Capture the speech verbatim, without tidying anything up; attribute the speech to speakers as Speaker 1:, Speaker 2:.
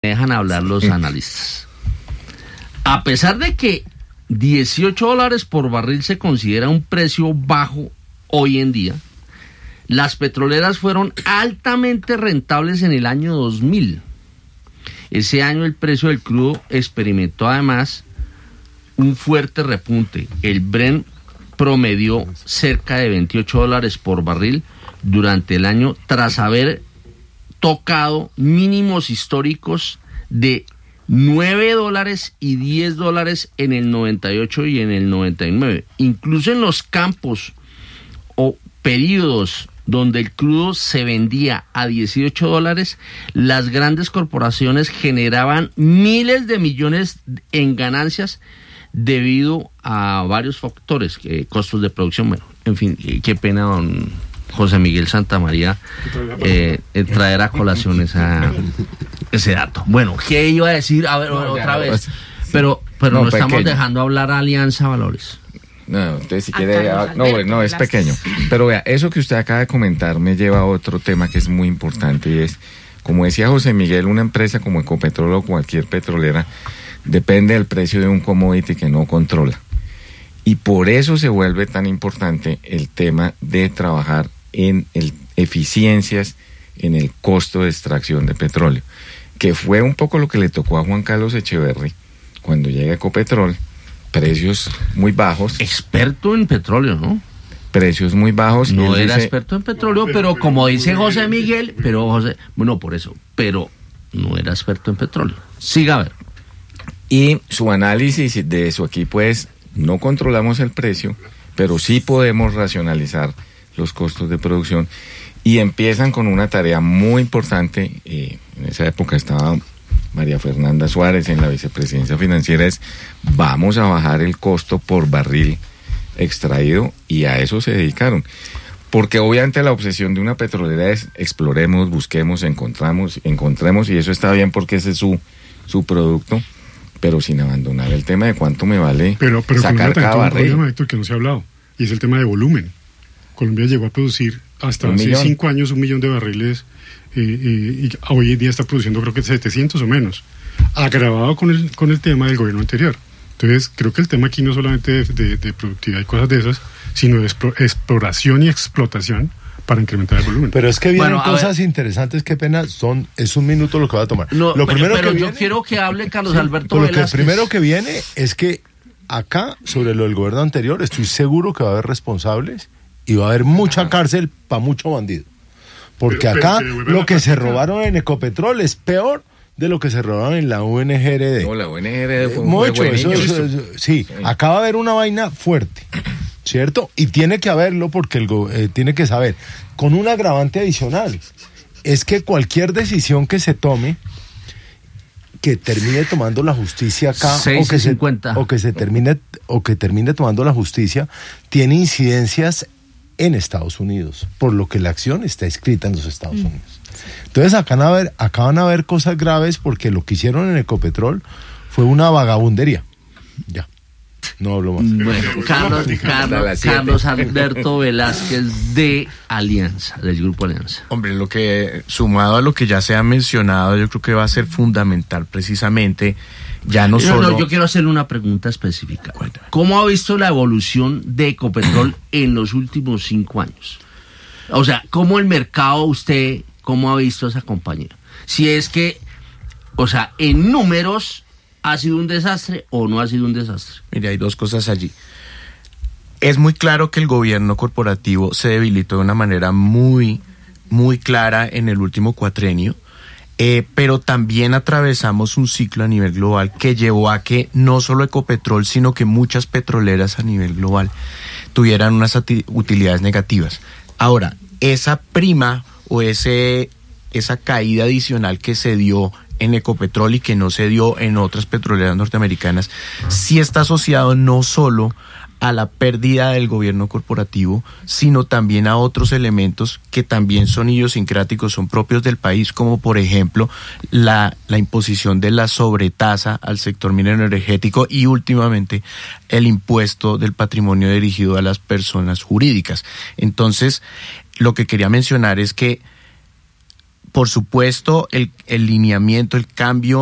Speaker 1: dejan hablar los analistas. A pesar de que dieciocho dólares por barril se considera un precio bajo hoy en día, las petroleras fueron altamente rentables en el año dos mil. Ese año el precio del crudo experimentó además un fuerte repunte. El Brent promedió cerca de veintiocho dólares por barril durante el año, tras haber tocado mínimos históricos de nueve dólares y diez dólares en el noventa y ocho y en el noventa y nueve. Incluso en los campos o periodos donde el crudo se vendía a dieciocho dólares, las grandes corporaciones generaban miles de millones en ganancias debido a varios factores, eh, costos de producción. Bueno, en fin, qué pena, don José Miguel Santamaría, eh, eh, traer a colación esa, ese dato. Bueno, ¿qué iba a decir? A ver, no, otra vez. Pues, pero pero no, no estamos pequeño. Dejando hablar a Alianza Valores.
Speaker 2: No, entonces si quiere, ah, no, no, es pequeño. Pero vea, eso que usted acaba de comentar me lleva a otro tema que es muy importante, y es, como decía José Miguel, una empresa como Ecopetrol o cualquier petrolera depende del precio de un commodity que no controla. Y por eso se vuelve tan importante el tema de trabajar en el, eficiencias en el costo de extracción de petróleo, que fue un poco lo que le tocó a Juan Carlos Echeverry cuando llega Ecopetrol. Precios muy bajos.
Speaker 1: Experto en petróleo, ¿no?
Speaker 2: Precios muy bajos.
Speaker 1: No era
Speaker 2: dice,
Speaker 1: experto en petróleo, pero como dice José Miguel, pero José, bueno, por eso, pero no era experto en petróleo. Siga a ver.
Speaker 2: Y su análisis de su equipo es, no controlamos el precio, pero sí podemos racionalizar los costos de producción. Y empiezan con una tarea muy importante, eh, en esa época estaba María Fernanda Suárez en la vicepresidencia financiera, es vamos a bajar el costo por barril extraído, y a eso se dedicaron. Porque obviamente la obsesión de una petrolera es exploremos, busquemos, encontramos, encontremos, y eso está bien porque ese es su, su producto, pero sin abandonar el tema de cuánto me vale
Speaker 3: pero, pero
Speaker 2: sacar cada barril.
Speaker 3: Pero un problema, Héctor, que no se ha hablado, y es el tema de volumen. Colombia llegó a producir hasta hace millón? cinco años un millón de barriles, eh, eh, y hoy en día está produciendo creo que setecientos o menos, agravado con el con el tema del gobierno anterior. Entonces creo que el tema aquí no solamente de, de, de productividad y cosas de esas, sino de exploración y explotación para incrementar el volumen.
Speaker 4: Pero es que vienen bueno, cosas ver. interesantes, qué pena, son es un minuto lo que va a tomar.
Speaker 1: No,
Speaker 4: lo
Speaker 1: pero,
Speaker 4: primero
Speaker 1: pero
Speaker 4: que
Speaker 1: yo
Speaker 4: viene,
Speaker 1: quiero que hable Carlos Alberto
Speaker 4: Lo
Speaker 1: Velázquez.
Speaker 4: que primero que viene es que acá, sobre lo del gobierno anterior, estoy seguro que va a haber responsables y va a haber mucha cárcel para mucho bandido. Porque pero, acá pero, pero, lo que se robaron en Ecopetrol es peor de lo que se robaron en la U N G R D.
Speaker 2: No, la U N G R D fue un
Speaker 4: Mucho,
Speaker 2: juego de
Speaker 4: eso,
Speaker 2: niños.
Speaker 4: Eso, eso, sí, sí, acá va a haber una vaina fuerte, ¿cierto? Y tiene que haberlo porque el eh, tiene que saber, con un agravante adicional, es que cualquier decisión que se tome, que termine tomando la justicia acá, o que, se, o que se termine, o que termine tomando la justicia, tiene incidencias en Estados Unidos, por lo que la acción está escrita en los Estados mm. Unidos. Entonces acá van, a ver, acá van a haber cosas graves porque lo que hicieron en Ecopetrol fue una vagabundería. Ya, no hablo más.
Speaker 1: Bueno, Carlos, Carlos, Carlos Alberto Velázquez de Alianza, del Grupo Alianza.
Speaker 5: Hombre, lo que, sumado a lo que ya se ha mencionado, yo creo que va a ser fundamental precisamente, ya no, no solo...
Speaker 1: No, yo quiero hacerle una pregunta específica. Cuéntame. ¿Cómo ha visto la evolución de Ecopetrol en los últimos cinco años? O sea, ¿cómo el mercado, usted, cómo ha visto esa compañía? Si es que, o sea, en números, ¿ha sido un desastre o no ha sido un desastre?
Speaker 5: Mire, hay dos cosas allí. Es muy claro que el gobierno corporativo se debilitó de una manera muy, muy clara en el último cuatrenio, eh, pero también atravesamos un ciclo a nivel global que llevó a que no solo Ecopetrol, sino que muchas petroleras a nivel global tuvieran unas utilidades negativas. Ahora, esa prima o ese esa caída adicional que se dio en Ecopetrol y que no se dio en otras petroleras norteamericanas, sí está asociado no solo a la pérdida del gobierno corporativo, sino también a otros elementos que también son idiosincráticos, son propios del país, como por ejemplo la, la imposición de la sobretasa al sector minero energético y últimamente el impuesto del patrimonio dirigido a las personas jurídicas. Entonces, lo que quería mencionar es que por supuesto, el, el lineamiento, el cambio